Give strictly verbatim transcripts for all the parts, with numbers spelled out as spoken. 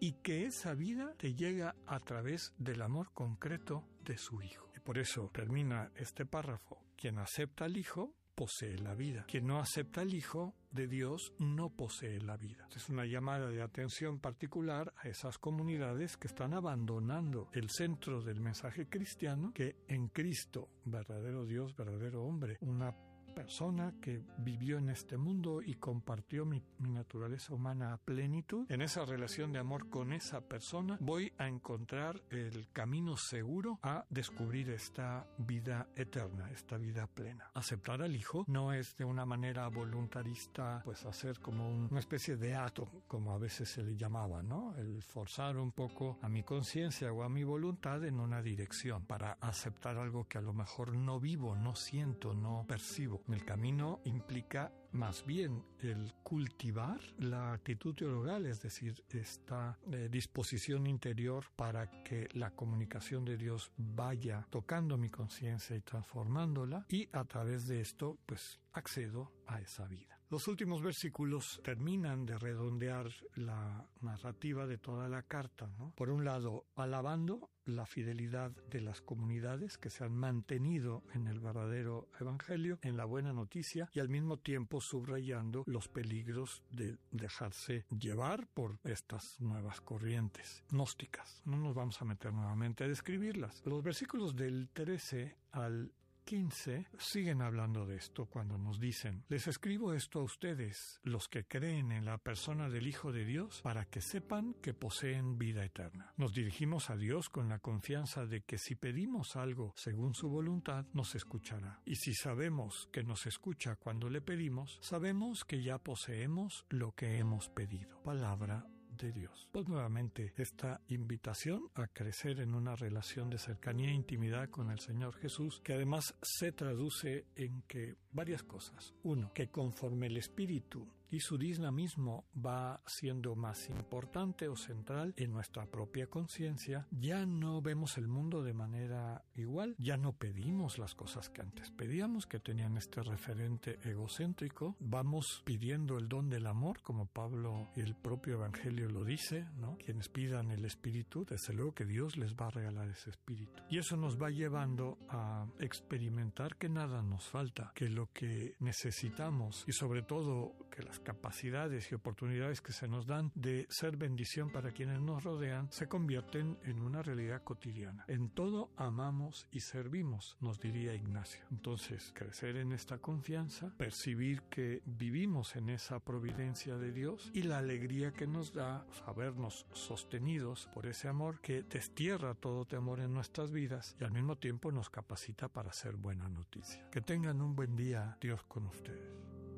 y que esa vida te llega a través del amor concreto de su Hijo. Y por eso termina este párrafo: quien acepta al Hijo posee la vida. Quien no acepta al Hijo de Dios no posee la vida. Es una llamada de atención particular a esas comunidades que están abandonando el centro del mensaje cristiano, que en Cristo, verdadero Dios, verdadero hombre, una persona que vivió en este mundo y compartió mi, mi naturaleza humana a plenitud, en esa relación de amor con esa persona voy a encontrar el camino seguro a descubrir esta vida eterna, esta vida plena. Aceptar al Hijo no es de una manera voluntarista, pues hacer como un, una especie de acto, como a veces se le llamaba, ¿no? El forzar un poco a mi conciencia o a mi voluntad en una dirección para aceptar algo que a lo mejor no vivo, no siento, no percibo. El camino implica más bien el cultivar la actitud teologal, es decir, esta eh, disposición interior para que la comunicación de Dios vaya tocando mi conciencia y transformándola, y a través de esto, pues, accedo a esa vida. Los últimos versículos terminan de redondear la narrativa de toda la carta, ¿no? Por un lado, alabando la fidelidad de las comunidades que se han mantenido en el verdadero evangelio, en la buena noticia, y al mismo tiempo subrayando los peligros de dejarse llevar por estas nuevas corrientes gnósticas. No nos vamos a meter nuevamente a describirlas. Los versículos del trece al quince siguen hablando de esto cuando nos dicen: les escribo esto a ustedes, los que creen en la persona del Hijo de Dios, para que sepan que poseen vida eterna. Nos dirigimos a Dios con la confianza de que si pedimos algo según su voluntad, nos escuchará. Y si sabemos que nos escucha cuando le pedimos, sabemos que ya poseemos lo que hemos pedido. Palabra de Dios. Pues nuevamente esta invitación a crecer en una relación de cercanía e intimidad con el Señor Jesús, que además se traduce en que varias cosas. Uno, que conforme el Espíritu y su dinamismo va siendo más importante o central en nuestra propia conciencia, ya no vemos el mundo de manera igual, ya no pedimos las cosas que antes pedíamos, que tenían este referente egocéntrico, vamos pidiendo el don del amor, como Pablo y el propio Evangelio lo dice, ¿no? Quienes pidan el Espíritu, desde luego que Dios les va a regalar ese Espíritu. Y eso nos va llevando a experimentar que nada nos falta, que lo que necesitamos, y sobre todo que las capacidades y oportunidades que se nos dan de ser bendición para quienes nos rodean, se convierten en una realidad cotidiana. En todo amamos y servimos, nos diría Ignacio. Entonces, crecer en esta confianza, percibir que vivimos en esa providencia de Dios y la alegría que nos da sabernos sostenidos por ese amor que destierra todo temor en nuestras vidas y al mismo tiempo nos capacita para hacer buena noticia. Que tengan un buen día, Dios con ustedes.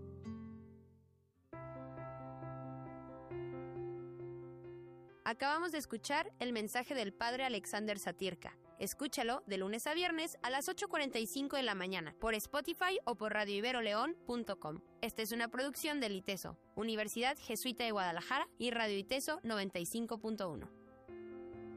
Acabamos de escuchar el mensaje del Padre Alexander Satirka. Escúchalo de lunes a viernes a las ocho cuarenta y cinco de la mañana por Spotify o por radio ibero león punto com. Esta es una producción del ITESO, Universidad Jesuita de Guadalajara, y Radio ITESO noventa y cinco punto uno.